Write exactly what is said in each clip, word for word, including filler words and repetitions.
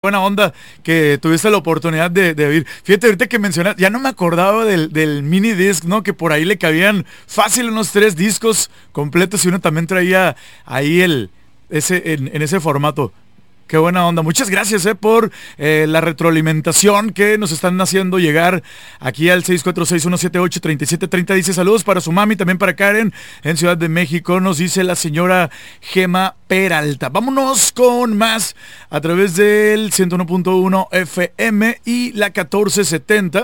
buena onda que tuviste la oportunidad de, de oír. Fíjate, ahorita que mencionas, ya no me acordaba del, del mini disc, ¿no? Que por ahí le cabían fácil unos tres discos completos y uno también traía ahí el ese en, en ese formato. Qué buena onda. Muchas gracias eh, por eh, la retroalimentación que nos están haciendo llegar aquí al seis cuatro seis, uno siete ocho, tres siete tres cero. Dice saludos para su mami, también para Karen en Ciudad de México. Nos dice la señora Gema Peralta. Vámonos con más a través del ciento uno punto uno F M y la catorce setenta.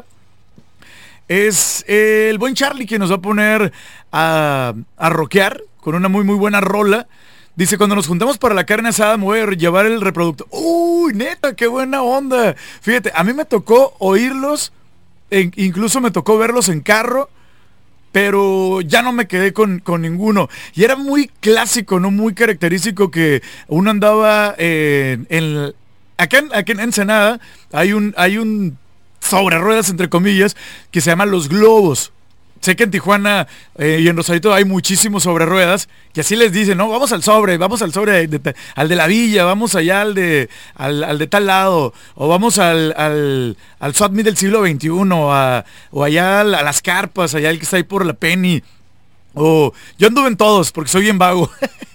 Es el buen Charlie que nos va a poner a, a rockear con una muy muy buena rola. Dice, cuando nos juntamos para la carne asada me voy a llevar el reproductor. ¡Uy, neta, qué buena onda! Fíjate, a mí me tocó oírlos, e incluso me tocó verlos en carro, pero ya no me quedé con, con ninguno. Y era muy clásico, ¿no? Muy característico que uno andaba eh, en... Acá en, acá en Ensenada hay un, hay un sobre ruedas, entre comillas, que se llama Los Globos. Sé que en Tijuana eh, y en Rosarito hay muchísimos sobre ruedas que así les dicen, no, vamos al sobre, vamos al sobre, de, de, al de la villa, vamos allá al de al, al de tal lado, o vamos al, al, al S W A T M del siglo veintiuno, a, o allá a, a las carpas, allá el que está ahí por la Penny. O yo anduve en todos porque soy bien vago.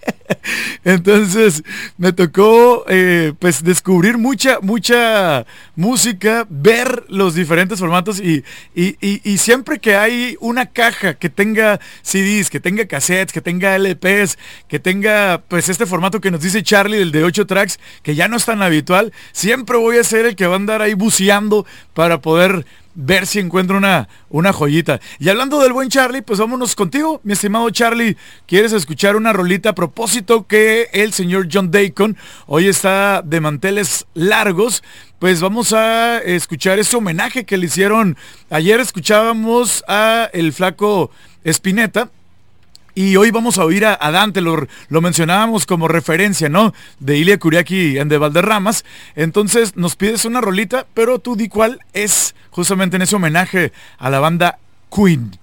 Entonces me tocó eh, pues descubrir mucha, mucha música, ver los diferentes formatos y, y, y, y siempre que hay una caja que tenga C Ds, que tenga cassettes, que tenga L Ps, que tenga pues este formato que nos dice Charlie, el de ocho tracks, que ya no es tan habitual, siempre voy a ser el que va a andar ahí buceando para poder ver si encuentro una, una joyita. Y hablando del buen Charlie, pues vámonos contigo, mi estimado Charlie. ¿Quieres escuchar una rolita a propósito que el señor John Deacon hoy está de manteles largos? Pues vamos a escuchar ese homenaje que le hicieron. Ayer escuchábamos a el flaco Spinetta. Y hoy vamos a oír a, a Dante, lo, lo mencionábamos como referencia, ¿no? De Ilia Kuriaki en de Valderramas. Entonces nos pides una rolita, pero tú di cuál es justamente en ese homenaje a la banda Queen.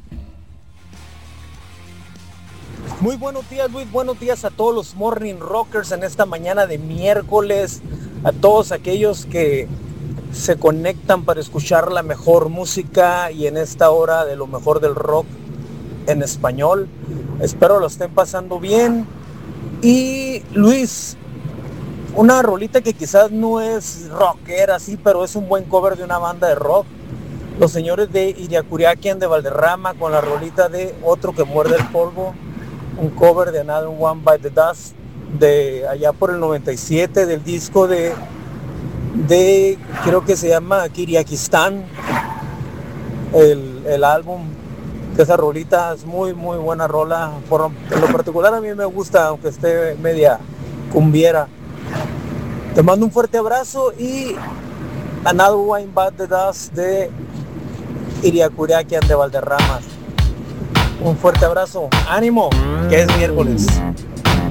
Muy buenos días, Luis, buenos días a todos los Morning Rockers en esta mañana de miércoles, a todos aquellos que se conectan para escuchar la mejor música y en esta hora de lo mejor del rock en español. Espero lo estén pasando bien. Y Luis, una rolita que quizás no es rockera así, pero es un buen cover de una banda de rock. Los señores de Ilia Kuriaki de Valderrama con la rolita de Otro que muerde el polvo, un cover de Another One by the Dust de allá por el noventa y siete, del disco de de creo que se llama Kiriakistán, el, el álbum. Esa rolita es muy muy buena rola. Por, en lo particular a mí me gusta, aunque esté media cumbiera. Te mando un fuerte abrazo y Another One by the Dust de Ilia Kuriaki de Valderramas. Un fuerte abrazo, ánimo, que es miércoles.